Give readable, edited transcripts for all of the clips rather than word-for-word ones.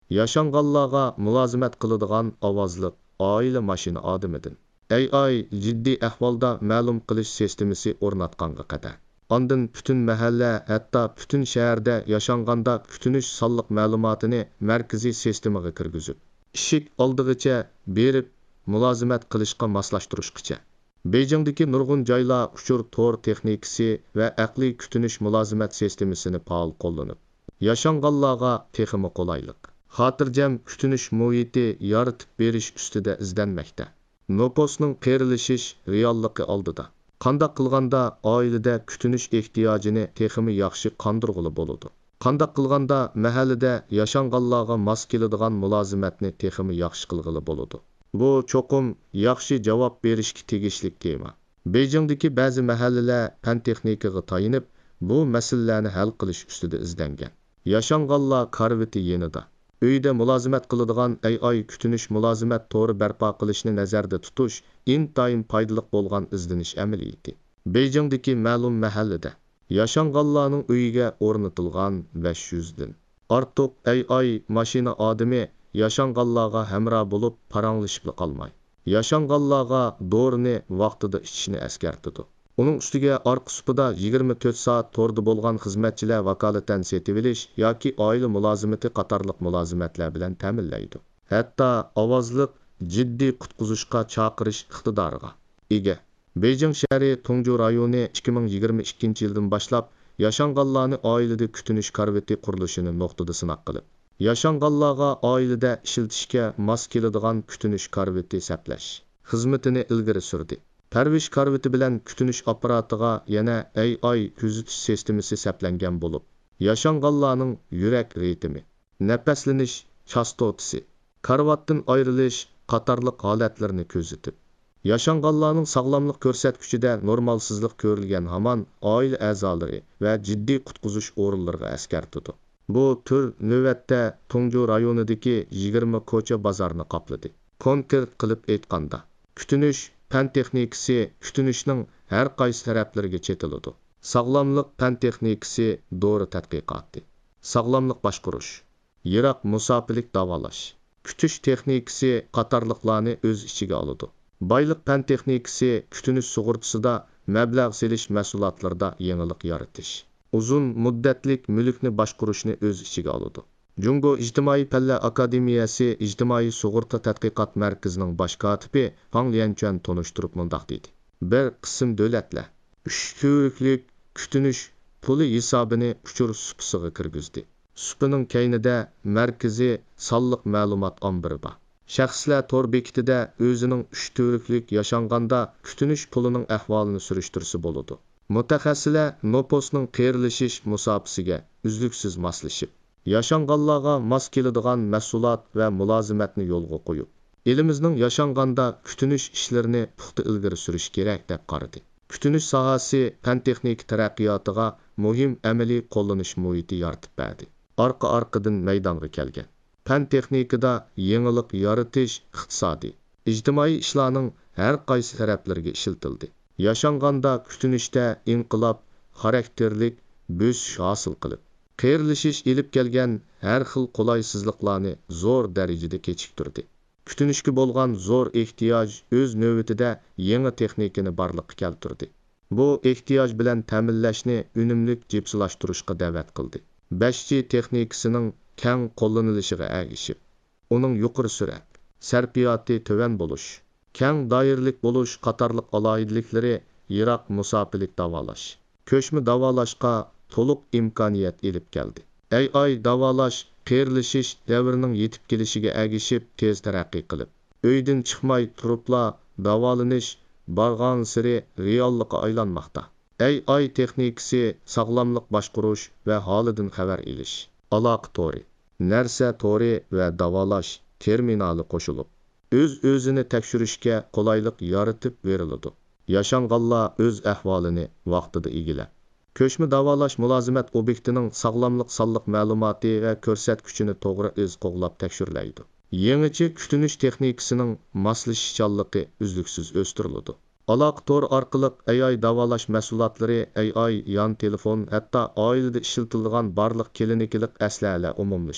Yaşanğanlarga mulozimat qiladigan ovozliq oila mashina odamidan. AI jiddiy ahvolda ma'lum qilish sistemasi o'rnatganga qadar. Ondan butun mahalla, hatto butun shaharda yashanganda kutunish sonliq ma'lumotini markaziy sistemaga kirgizib, ishik oldig'icha berib mulozimat qilishga moslashtirishgacha. Beyjingdagi nurg'un joylar uchur tor texnikasi va aqliy kutunish mulozimat sistemasini faol qo'llanib, yashang'anlarga texmi qulaylik, xotirjam kutunish muhiti yaratib berish ustida izlanmoqda. Noposning qerilishish realligi oldida. Qandaq qilganda oilada kutunish ehtiyojini texmi yaxshi qondirg'ili bo'ladi. Qandaq qilganda mahallada yashang'anlarga mos keladigan mulozimatni texmi yaxshi qilg'ili bo'ladi. Bu cho'qim yaxshi javob berishga tegishli tema. Beyjingdagi ba'zi mahallalar fan texnikaga tayinib, bu masalalarni hal qilish ustida izlangan. Yashang'anlar karviti yenida. Uyda mulozimat qiladigan AI kutunish mulozimat to'g'ri barpo qilishni nazarda tutish intayin foydali bo'lgan izlanish amaliyoti. Beyjingdagi ma'lum mahallada yashang'anlarning uyiga o'rnatilgan 500 dan ortiq AI mashina odami yashang'anlarga hamroh bo'lib paranglashib qolmay, yashang'anlarga dorini vaqtida ichishni eskartidi. Uning ustiga orqa supida 24 soat to'rda bo'lgan xizmatchilar vakolatan setib olish yoki oila mulozimati qatorliq mulozimatlar bilan ta'minlaydi. Hatto ovozliq jiddiy qutqizishga chaqirish iqtidoriga ega. Beyjing shahri Tongju rayoni 2022-yildan boshlab yashang'anlarni oilada kutunish karveti qurilishini nuqtada sinab qilib, yashang'anlarga oilada ishlatishga mos keladigan kutunish karveti saplash xizmatini ilgari surdi. Parvish karveti bilan kutunish apparatiga yana AI kuzatish sistemasi saplangan bo'lib, yashang'anlarning yurak ritmi, nafaslanish chastotasi, karvatdan ayrilish qatorliq holatlarni kuzatib, yashang'anlarning sog'lomlik ko'rsatkichida normalsizlik ko'rilgan hamon oila a'zolari va jiddiy qutqizish o'rinlariga eskartidi. Bu tur navbatda Tongju rayonidagi 20 ko'cha bozorni qopladi. Konkret qilib aytganda, kutunish fan texnikasi kutunishning har qaysi taraflariga chetiladi. Sog'lomlik fan texnikasi dori tadqiqoti, sog'lomlik boshqarish, yiroq musofirlik davolash, kutish texnikasi qatorliqlarni o'z ichiga oladi. Boylik fan texnikasi kutunish sug'urtasida mablag' selish mahsulotlarida yangilik yaratish, uzun muddatlik mulkni boshqarishni o'z ichiga oladi. Jungo İjtimoiy Fanlar Akademiyasi İjtimoiy Sug'urta tadqiqot markazining bosh kotibi Fang Lianchuan tonishtirib mundaq dedi. Bir qism davlatlar 3 turlik kutunish puli hisobini uchur supisiga kirgizdi. Supining kaynida markaziy sonliq ma'lumot ombiri bor. Shaxslar tor bekitida o'zining 3 turlik yashanganda kutunish pulining ahvolini surishtirsa bo'ladi. Mutaxassislar noposning qerilishish musofasiga uzluksiz moslashib, yashang'anlarga mos keladigan mahsulot va mulozimatni yo'lga qo'yib, elimizning yashanganda kutunish ishlarini puxta ilgari surish kerak deb qaradi. Kutunish sohasi fan texnik taraqqiyotiga muhim amaliy qo'llanish muhiti yaratib berdi. Orqa-orqadan maydonga kelgan fan texnikada yangilik yaratish iqtisodiy, ijtimoiy ishlarning har qaysi taraflariga ishlatildi. Yashanganda kutunishda inqilob xarakterlik bo'sish hosil qilib, qerilishish elib kelgan har xil qulaysizliklarni zo'r darajada kechiktirdi. Kutunishga bo'lgan zo'r ehtiyoj o'z navbatida yangi texnikani barliqqa keltirdi. Bu ehtiyoj bilan ta'minlashni unumli jepsilashtirishga da'vat qildi. 5G texnikasining keng qo'llanilishiga ergishib, uning yuqori surat, sarfiyoti to'van bo'lish, keng doiralik bo'lish qatorliq alohidliklari yiroq musofirlik davolash, ko'chma davolashga to'liq imkoniyat elib keldi. AI davolash qerilishish davrining yetib kelishiga ergishib tez taraqqiy qilib, uydan chiqmay turibla davolanish borgan siri reallikqa aylanmoqda. AI texnikasi sog'lomlik boshqarish va holidan xabar olish, aloqa to'ri, narsa to'ri va davolash terminali qo'shilib, o'z-o'zini tekshirishga qulaylik yaratib beriladi. Yashang'anlar o'z ahvolini vaqtida egilab, ko'chma davolash mulozimat obyektining sog'lomlik sonliq ma'lumoti va ko'rsatkichini to'g'ri o'z qo'llab tekshirlaydi. Yangicha kutunish texnikasining moslashishchanligi uzluksiz o'stiriladi. Aloqa to'ri orqali AI davolash mahsulotlari, AI yon telefon, hatto oilada ishlatiladigan barliq klinikalik aslahalar umumlashib,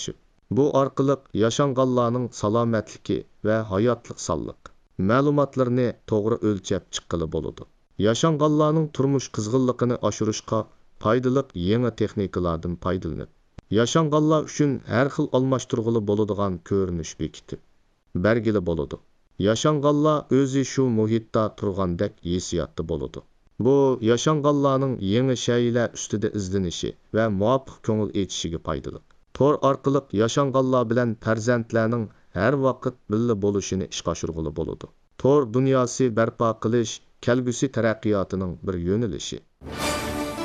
Bu orqali yashanganlarning salomatligi va hayotlik sonliq ma'lumotlarini to'g'ri o'lchab chiqqili bo'ladi. Yashanganlarning turmush qizg'inligini oshirishga foydali yangi texnikalardan foydalanib, yashanganlar uchun har xil almashtirg'ili bo'ladigan ko'rinish bekitib bergili bo'ladi. Yashanganlar o'zi shu muhitda turgandek hissiyotda bo'ladi. Bu yashanganlarning yangi shaylar ustida izlanishi va muvofiq ko'ngil etishiga foydali. Tor orqali yashanganlar bilan farzandlarning har vaqt birga bo'lishini ishga oshirg'ili bo'ladi. Tor dunyosi barpo qilish kelgusi taraqqiyotining bir yo'nalishi.